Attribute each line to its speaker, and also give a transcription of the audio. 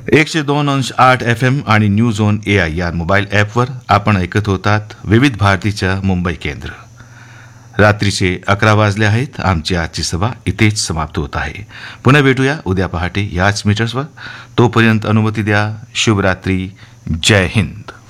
Speaker 1: 102.8 FM आणि news on AI या mobile ॲपवर आपण ऐकत होतात विविध भारतीच्या मुंबई केंद्र. रात्रीचे 11 वाजले आहेत. आमची आजची सभा इथेच समाप्त होत आहे. पुन्हा भेटूया उद्या पहाटे याच मीटर्सवर. तोपर्यंत अनुमती द्या. शुभरात्री. जय हिंद.